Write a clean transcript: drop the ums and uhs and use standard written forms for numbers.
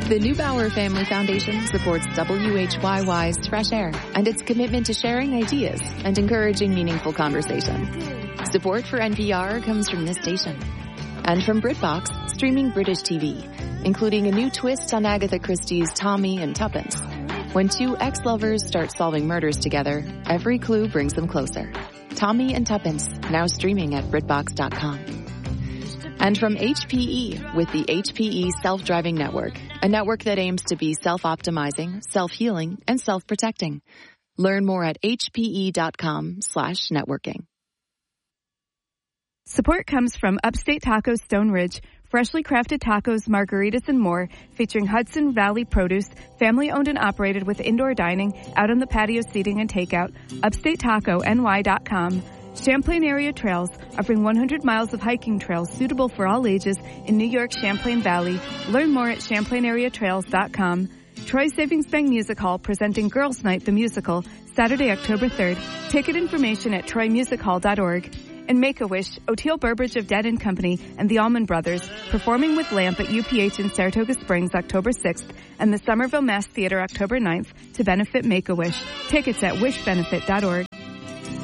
The Neubauer Family Foundation supports WHYY's Fresh Air and its commitment to sharing ideas and encouraging meaningful conversation. Support for NPR comes from this station and from BritBox, streaming British TV, including a new twist on Agatha Christie's Tommy and Tuppence. When two ex-lovers start solving murders together, every clue brings them closer. Tommy and Tuppence, now streaming at BritBox.com. And from HPE with the HPE Self-Driving Network, a network that aims to be self-optimizing, self-healing, and self-protecting. Learn more at hpe.com/networking. Support comes from Upstate Tacos Stone Ridge, freshly crafted tacos, margaritas, and more, featuring Hudson Valley produce, family-owned and operated with indoor dining, out on the patio seating and takeout. UpstateTacoNY.com. Champlain Area Trails, offering 100 miles of hiking trails suitable for all ages in New York's Champlain Valley. Learn more at ChamplainAreaTrails.com. Troy Savings Bank Music Hall presenting Girls Night the Musical, Saturday, October 3rd. Ticket information at troymusichall.org. And Make-A-Wish, Oteil Burbridge of Dead & Company and the Allman Brothers, performing with Lamp at UPH in Saratoga Springs October 6th and the Somerville Mass Theater October 9th to benefit Make-A-Wish. Tickets at wishbenefit.org.